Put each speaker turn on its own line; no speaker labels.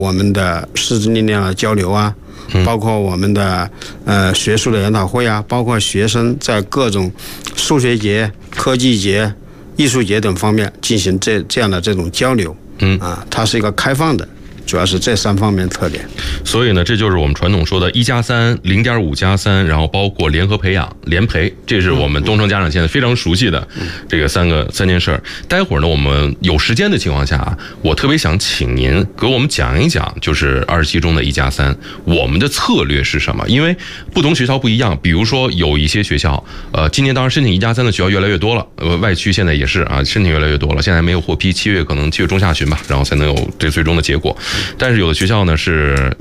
我们的师资力量的交流啊，包括我们的学术的研讨会啊，包括学生在各种数学节、科技节、艺术节等方面进行这样的这种交流。它是一个开放的。主要是这3方面特点，
所以呢，这就是我们传统说的1+3、0.5+3，然后包括联合培养、联培，这是我们东城家长现在非常熟悉的这个三件事儿。待会儿呢，我们有时间的情况下啊，我特别想请您给我们讲一讲，就是27中的1+3，我们的策略是什么？因为不同学校不一样，比如说有一些学校，今年当然申请1+3的学校越来越多了，外区现在也是啊，申请越来越多了，现在没有获批，7月可能7月中下旬吧，然后才能有这最终的结果。但是有的学校呢是